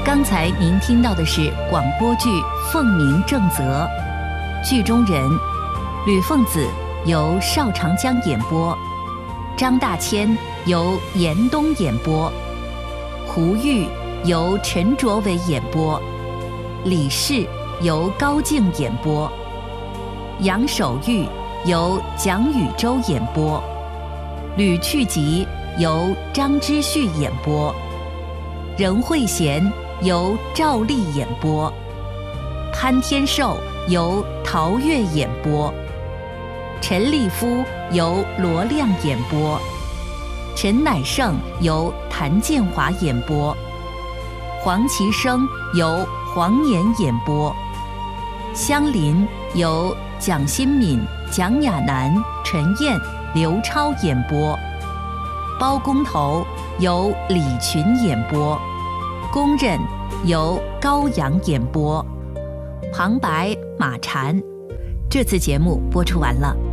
刚才您听到的是广播剧《凤鸣正则》，剧中人吕凤子由邵长江演播，张大千由严冬演播，胡玉由陈卓伟演播，李氏由高静演播，杨守玉由蒋宇洲演播，吕去疾由张之旭演播，任慧贤由赵丽演播，潘天寿由陶月演播，陈立夫由罗亮演播，陈乃胜由谭建华演播，黄其生由黄年演播，香林由蒋新敏、蒋亚楠、陈燕、刘超演播，包工头由李群演播，工人由高阳演播，旁白马禅。这次节目播出完了。